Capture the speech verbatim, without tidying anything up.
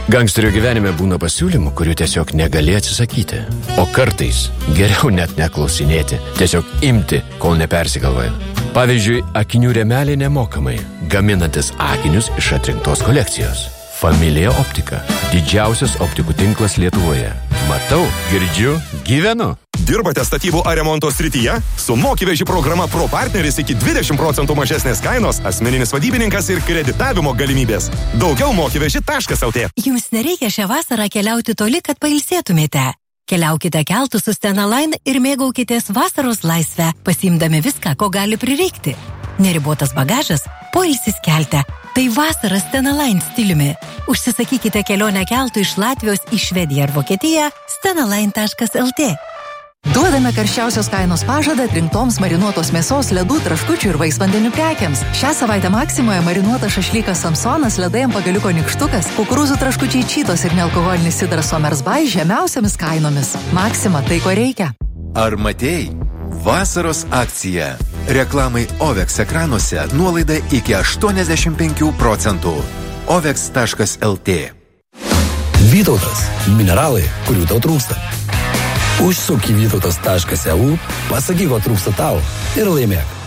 Gangsterio gyvenime būna pasiūlymų, kurių tiesiog negali atsisakyti. O kartais geriau net neklausinėti, tiesiog imti, kol nepersigalvoja. Pavyzdžiui, akinių rėmeliai nemokamai, gaminantis akinius iš atrinktos kolekcijos. Familija Optika. Didžiausias optikų tinklas Lietuvoje. Matau, girdžiu, gyvenu. Dirbate statybų ar remonto srityje? Su Mokyveži programa Pro Partneris iki dvidešimt procentų mažesnės kainos, asmeninis vadybininkas ir kreditavimo galimybės. Daugiau mokyveži taškas lt. Jums nereikia šią vasarą keliauti toli, kad pailsėtumėte. Keliaukite keltu su Stena Line ir mėgaukitės vasaros laisvę, pasiimdami viską, ko gali prireikti. Neribotas bagažas, poilsis kelte. Tai vasara Stena Line stiliumi. Užsisakykite kelionę keltu iš Latvijos į Švediją ar Vokietiją stenaline taškas lt. Duodame karščiausios kainos pažadą atrinktoms marinuotos mėsos, ledų, traškučių ir vaisvandenių prekiams. Šią savaitę Maksimoje marinuotas šašlykas Samsonas, ledai ant pagaliuko nykštukas, kukurūzų traškučiai Čytos ir nealkoholinis sidras Somersby žemiausiamis kainomis. Maksima, tai ko reikia. Ar matei? Vasaros akcija. Reklamai Ovex ekranuose nuolaida iki aštuoniasdešimt penkių procentų. ovex taškas lt. Vytautas. Mineralai, kurių tau trūksta. Užsuk į vytautas taškas e u, pasakyk, ko trūksta tau ir laimėk.